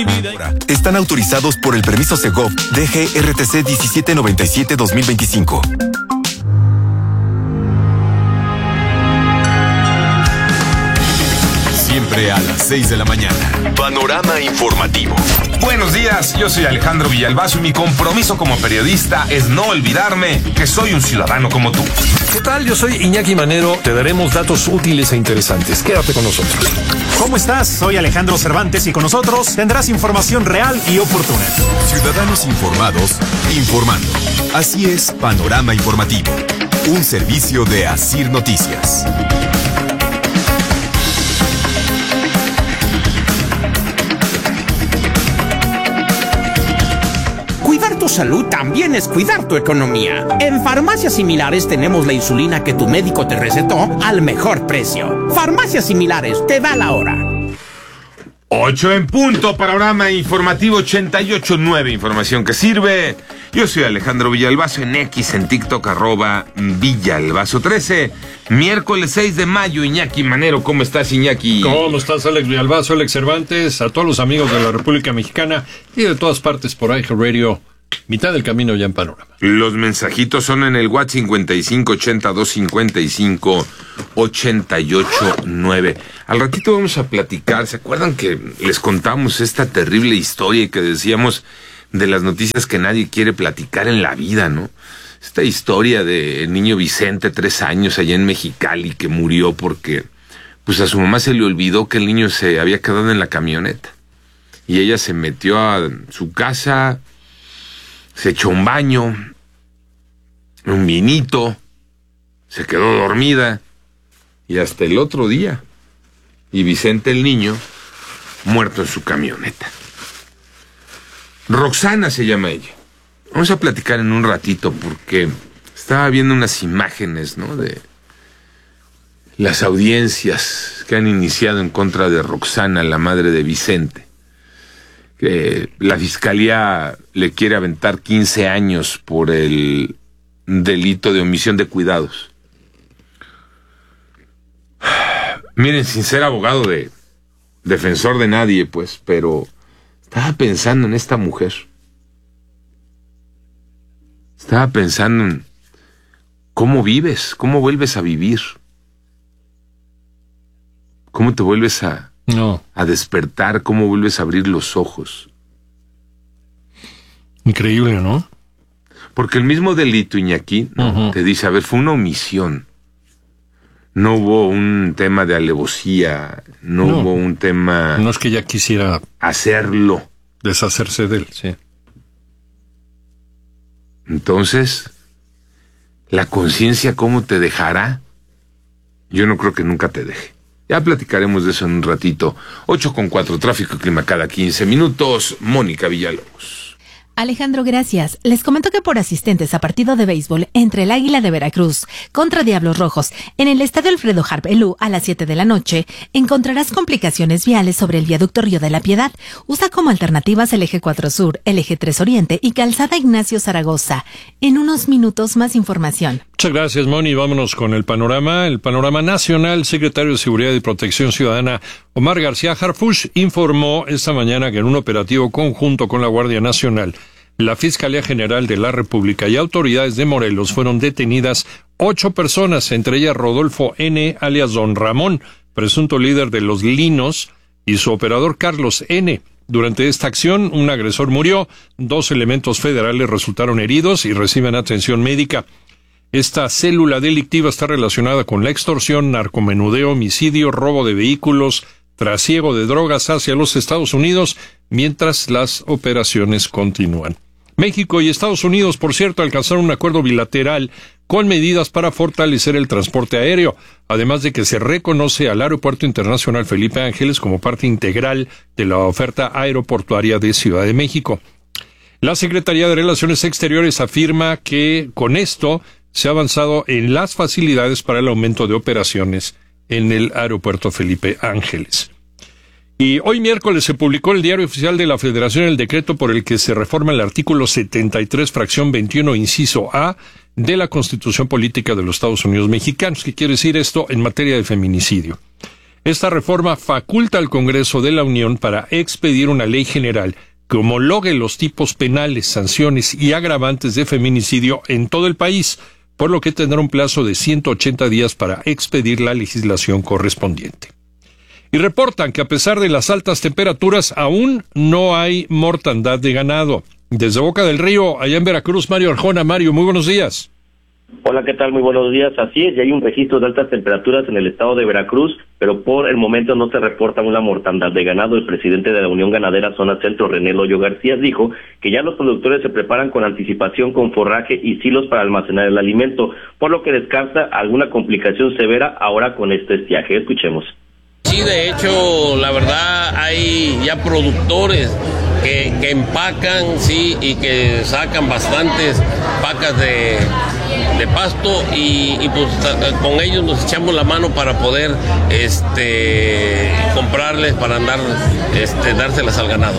Están autorizados por el permiso Segov DGRTC 1797-2025. Siempre a las 6 de la mañana. Panorama informativo. Buenos días, yo soy Alejandro Villalbazo y mi compromiso como periodista es no olvidarme que soy un ciudadano como tú. ¿Qué tal? Yo soy Iñaki Manero. Te daremos datos útiles e interesantes. Quédate con nosotros. ¿Cómo estás? Soy Alejandro Cervantes y con nosotros tendrás información real y oportuna. Ciudadanos informados, informando. Así es, Panorama Informativo. Un servicio de Asir Noticias. Cuidar tu salud también es cuidar tu economía. En Farmacias Similares tenemos la insulina que tu médico te recetó al mejor precio. Farmacias Similares, te da la hora. 8 en punto, Panorama Informativo 88.9, información que sirve. Yo soy Alejandro Villalbazo en X, en TikTok, @Villalbazo13. Miércoles 6 de mayo, Iñaki Manero, ¿cómo estás, Iñaki? ¿Cómo estás, Alex Villalbazo, Alex Cervantes? A todos los amigos de la República Mexicana y de todas partes por iHeartRadio. Mitad del camino ya en Panorama. Los mensajitos son en el WhatsApp 5580-255-88.9. Al ratito vamos a platicar. ¿Se acuerdan que les contamos esta terrible historia y que decíamos de las noticias que nadie quiere platicar en la vida, ¿no? Esta historia del niño Vicente, 3 años, allá en Mexicali, que murió porque pues a su mamá se le olvidó que el niño se había quedado en la camioneta. Y ella se metió a su casa, se echó un baño, un vinito, se quedó dormida y hasta el otro día. Y Vicente, el niño, muerto en su camioneta. Roxana se llama ella. Vamos a platicar en un ratito porque estaba viendo unas imágenes, ¿no?, de las audiencias que han iniciado en contra de Roxana, la madre de Vicente. La fiscalía le quiere aventar 15 años por el delito de omisión de cuidados. Miren, sin ser abogado de defensor de nadie, pues, pero estaba pensando en esta mujer. Estaba pensando en cómo vives, cómo vuelves a vivir. Cómo te vuelves a despertar, cómo vuelves a abrir los ojos. Increíble, ¿no? Porque el mismo delito, Iñaki, ¿no?, te dice, a ver, fue una omisión. No hubo un tema de alevosía, no hubo un tema... No es que ella quisiera... hacerlo. Deshacerse de él, sí. Entonces, ¿la conciencia cómo te dejará? Yo no creo que nunca te deje. Ya platicaremos de eso en un ratito. 8:04, tráfico y clima cada 15 minutos. Mónica Villalobos. Alejandro, gracias. Les comento que por asistentes a partido de béisbol entre el Águila de Veracruz contra Diablos Rojos en el Estadio Alfredo Harp Elú a las 7 de la noche, encontrarás complicaciones viales sobre el viaducto Río de la Piedad. Usa como alternativas el Eje 4 Sur, el Eje 3 Oriente y Calzada Ignacio Zaragoza. En unos minutos más información. Muchas gracias, Moni. Vámonos con el panorama. El panorama nacional. Secretario de Seguridad y Protección Ciudadana, Omar García Harfuch, informó esta mañana que en un operativo conjunto con la Guardia Nacional, la Fiscalía General de la República y autoridades de Morelos fueron detenidas 8 personas, entre ellas Rodolfo N., alias Don Ramón, presunto líder de Los Linos, y su operador Carlos N. Durante esta acción, un agresor murió, 2 elementos federales resultaron heridos y reciben atención médica. Esta célula delictiva está relacionada con la extorsión, narcomenudeo, homicidio, robo de vehículos, trasiego de drogas hacia los Estados Unidos, mientras las operaciones continúan. México y Estados Unidos, por cierto, alcanzaron un acuerdo bilateral con medidas para fortalecer el transporte aéreo, además de que se reconoce al Aeropuerto Internacional Felipe Ángeles como parte integral de la oferta aeroportuaria de Ciudad de México. La Secretaría de Relaciones Exteriores afirma que con esto se ha avanzado en las facilidades para el aumento de operaciones en el Aeropuerto Felipe Ángeles. Y hoy miércoles se publicó en el Diario Oficial de la Federación el decreto por el que se reforma el artículo 73, fracción 21, inciso A, de la Constitución Política de los Estados Unidos Mexicanos. ¿Qué quiere decir esto en materia de feminicidio? Esta reforma faculta al Congreso de la Unión para expedir una ley general que homologue los tipos penales, sanciones y agravantes de feminicidio en todo el país, por lo que tendrá un plazo de 180 días para expedir la legislación correspondiente. Y reportan que a pesar de las altas temperaturas, aún no hay mortandad de ganado. Desde Boca del Río, allá en Veracruz, Mario Arjona. Mario, muy buenos días. Hola, ¿qué tal? Muy buenos días. Así es, ya hay un registro de altas temperaturas en el estado de Veracruz, pero por el momento no se reporta una mortandad de ganado. El presidente de la Unión Ganadera Zona Centro, René Loyo García, dijo que ya los productores se preparan con anticipación con forraje y silos para almacenar el alimento, por lo que descarta alguna complicación severa ahora con este estiaje. Escuchemos. Sí, de hecho, la verdad, hay ya productores que empacan, sí, y que sacan bastantes vacas de pasto y pues con ellos nos echamos la mano para poder comprarles, para andar dárselas al ganado.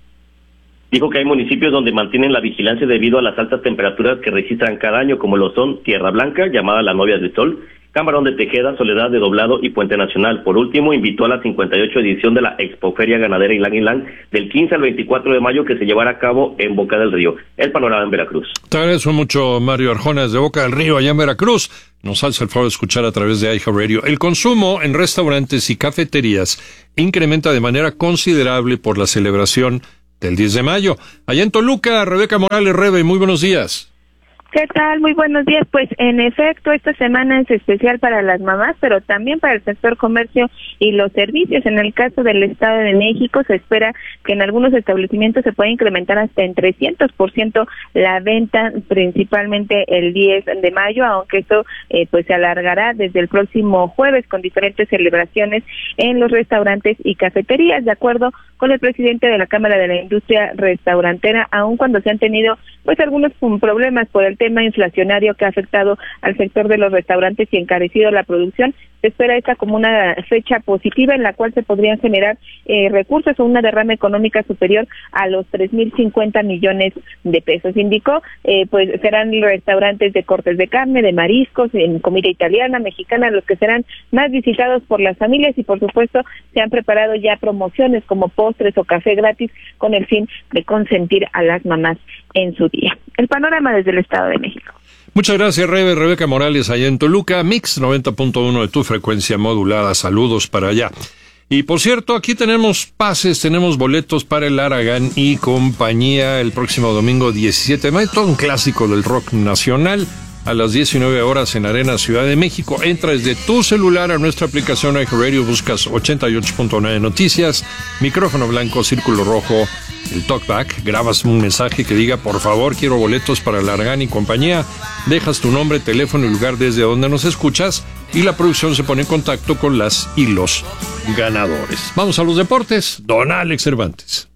Dijo que hay municipios donde mantienen la vigilancia debido a las altas temperaturas que registran cada año, como lo son Tierra Blanca, llamada la Novia del Sol, Camarón de Tejeda, Soledad de Doblado y Puente Nacional. Por último, invitó a la 58 edición de la Expoferia Ganadera Ilang del 15 al 24 de mayo que se llevará a cabo en Boca del Río. El panorama en Veracruz. Te agradezco mucho, Mario Arjona, desde Boca del Río, allá en Veracruz. Nos hace el favor de escuchar a través de iHeartRadio. El consumo en restaurantes y cafeterías incrementa de manera considerable por la celebración del 10 de mayo. Allá en Toluca, Rebeca Morales. Rebe, muy buenos días. ¿Qué tal? Muy buenos días. Pues en efecto, esta semana es especial para las mamás, pero también para el sector comercio y los servicios. En el caso del Estado de México, se espera que en algunos establecimientos se pueda incrementar hasta en 300% la venta, principalmente el 10 de mayo, aunque esto pues se alargará desde el próximo jueves con diferentes celebraciones en los restaurantes y cafeterías. De acuerdo con el presidente de la Cámara de la Industria Restaurantera, aun cuando se han tenido pues algunos problemas por el tema inflacionario que ha afectado al sector de los restaurantes y encarecido la producción, se espera esta como una fecha positiva en la cual se podrían generar recursos o una derrama económica superior a los 3,050 millones de pesos. Indicó, pues serán restaurantes de cortes de carne, de mariscos, en comida italiana, mexicana, los que serán más visitados por las familias y por supuesto se han preparado ya promociones como postres o café gratis con el fin de consentir a las mamás en su día. El panorama desde el Estado de México. Muchas gracias, Rebeca Morales, allá en Toluca. Mix 90.1 de tu frecuencia modulada. Saludos para allá. Y por cierto, aquí tenemos pases, tenemos boletos para el Aragán y compañía el próximo domingo 17 de mayo. Todo un clásico del rock nacional a las 19 horas en Arena Ciudad de México. Entra desde tu celular a nuestra aplicación iHeartRadio, buscas 88.9 Noticias, micrófono blanco, círculo rojo, el talkback, grabas un mensaje que diga, por favor, quiero boletos para el Aragán y compañía, dejas tu nombre, teléfono y lugar desde donde nos escuchas y la producción se pone en contacto con las y los ganadores. Vamos a los deportes, don Alex Cervantes.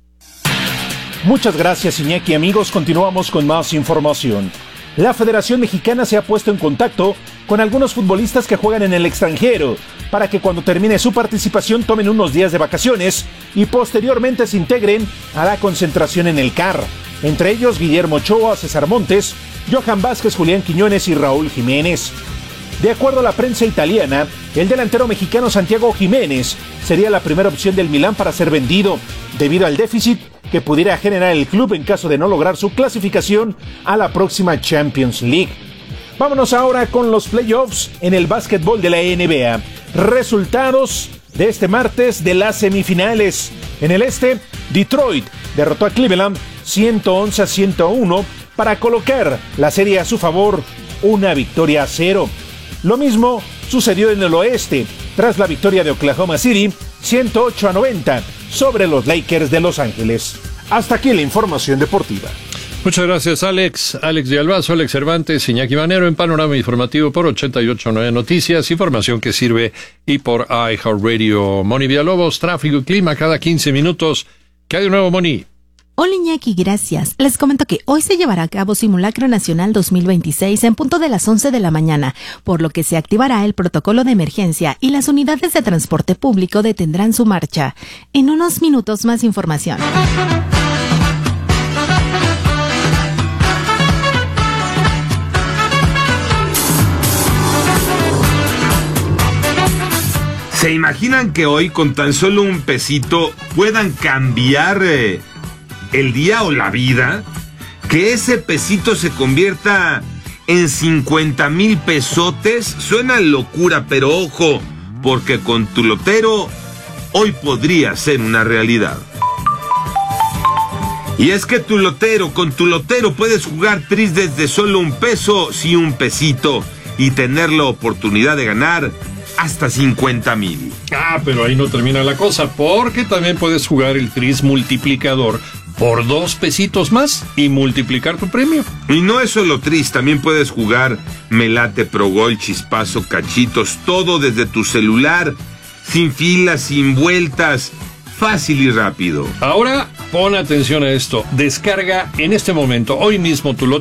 Muchas gracias, Iñaki. Amigos, continuamos con más información. La Federación Mexicana se ha puesto en contacto con algunos futbolistas que juegan en el extranjero para que cuando termine su participación tomen unos días de vacaciones y posteriormente se integren a la concentración en el CAR. Entre ellos Guillermo Ochoa, César Montes, Johan Vázquez, Julián Quiñones y Raúl Jiménez. De acuerdo a la prensa italiana, el delantero mexicano Santiago Jiménez sería la primera opción del Milán para ser vendido, debido al déficit que pudiera generar el club en caso de no lograr su clasificación a la próxima Champions League. Vámonos ahora con los playoffs en el básquetbol de la NBA. Resultados de este martes de las semifinales. En el este, Detroit derrotó a Cleveland 111-101 para colocar la serie a su favor, una victoria a 0. Lo mismo sucedió en el oeste, tras la victoria de Oklahoma City 108-90 sobre los Lakers de Los Ángeles. Hasta aquí la información deportiva. Muchas gracias, Alex. Alex de Albazo, Alex Cervantes, Iñaki Manero en Panorama Informativo por 88.9 Noticias, información que sirve y por iHeartRadio. Moni Villalobos, tráfico y clima cada 15 minutos. ¿Qué hay de nuevo, Moni? Hola Iñaki, gracias. Les comento que hoy se llevará a cabo Simulacro Nacional 2026 en punto de las 11 de la mañana, por lo que se activará el protocolo de emergencia y las unidades de transporte público detendrán su marcha. En unos minutos más información. ¿Se imaginan que hoy con tan solo un pesito puedan cambiar el día o la vida? Que ese pesito se convierta en 50,000 pesotes. Suena locura, pero ojo, porque con tu lotero hoy podría ser una realidad. Y es que con tu lotero puedes jugar tris desde solo un peso, sí, un pesito, y tener la oportunidad de ganar hasta 50,000. Pero ahí no termina la cosa, porque también puedes jugar el tris multiplicador por 2 pesitos más y multiplicar tu premio. Y no es solo tris, también puedes jugar Melate, Pro Gol, Chispazo, Cachitos, todo desde tu celular, sin filas, sin vueltas, fácil y rápido. Ahora pon atención a esto, descarga en este momento, hoy mismo tu